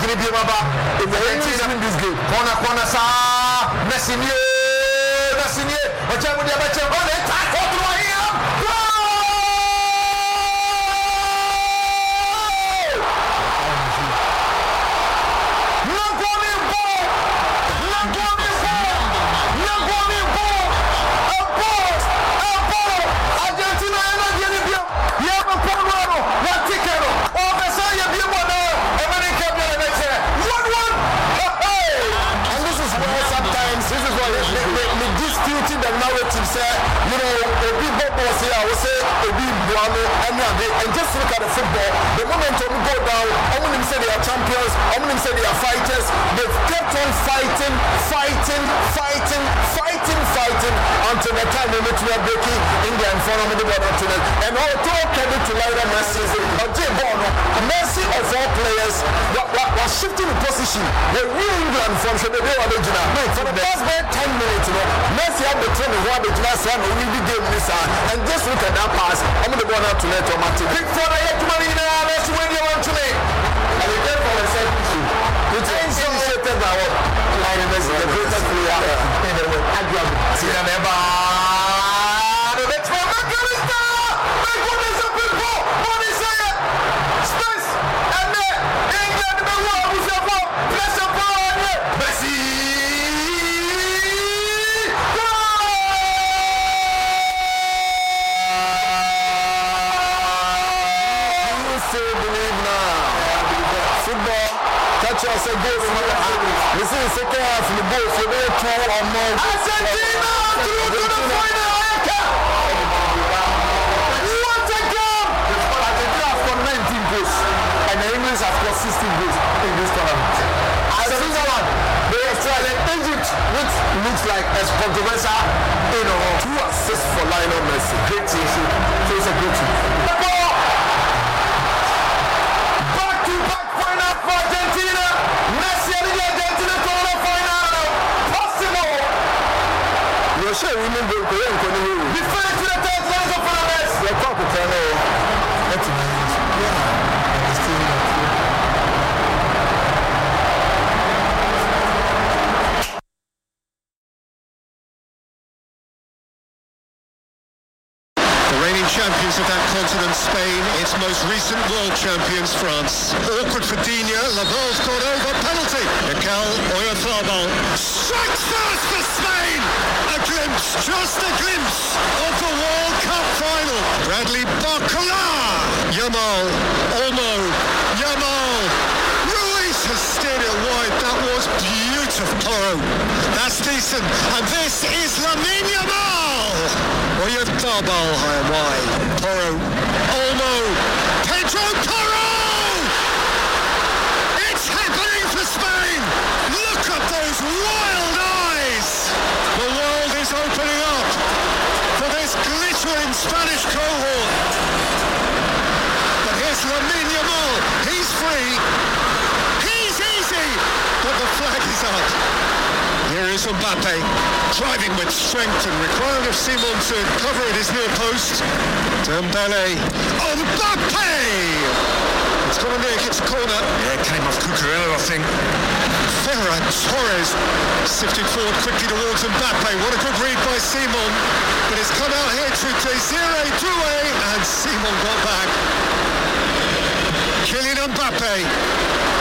Gonna be Baba. If the Argentina win this game, corner, sir. Messi, but I'm going to attack all the way here. The narrative say, you know, a big boss here, I would say a big Buano, and just look at the football. The moment we go down, I want them to say they are champions, I want them to say they are fighters. They've kept on fighting until the time they were breaking India in front of the border tunnel. And all credit to Lionel Messi, Messi of all players was shifting the position. The real England from the original. For the past 10 minutes, you know, Messi had the turn of the last time we really game this and just look at that pass. I'm going to go out to let Martin. Big for the Marina, let's win you one to me. And we get for the second issue. Which is initiated by Lionel Messi, the greatest player in the world. Tina Neba. Let's go, McAllister. My goodness, of people. What is it? Space. And then England, the world, who's your ball? Bless your ball. Messi. Catch us a goal from this is the second half of the ball, so they're tall or more. Argentina through to the final. What a goal! Argentina have got 19 goals, and the English have got 16 goals in this tournament. Argentina, they have tried Egypt, which looks like as controversial, you know, 2 assists for Lionel Messi. Great team, so it's a good team. Argentina, Messi and the Argentina to the final. Possible. You're sure we need to go and defend to the third line of the Messi. You're talking to me. That's champions of that continent, Spain, its most recent world champions, France. Awkward for Digne, Laval's got over, penalty. Mikel Oyarzabal strikes first for Spain. A glimpse, just a glimpse of the World Cup final. Bradley Barcola, Yamal, Olmo, Yamal. Ruiz has steered it wide. That was beautiful. That's decent. And this is Lamine Yamal. Oyarzabal high and wide. Porro, Olmo, Pedro Porro! It's happening for Spain! Look at those wild eyes! The world is opening up for this glittering Spanish cohort. But here's Lamine Yamal. He's free. He's easy. But the flag is up. Here is Mbappe, driving with strength and requiring of Simon to cover at his near post. Dembele, Mbappe! It's gone near, hits a corner. Yeah, it came off Cucurella, I think. Ferran Torres sifted forward quickly towards Mbappe. What a good read by Simon. But it's come out here to Desiree Doué, and Simon got back. Kylian Mbappe.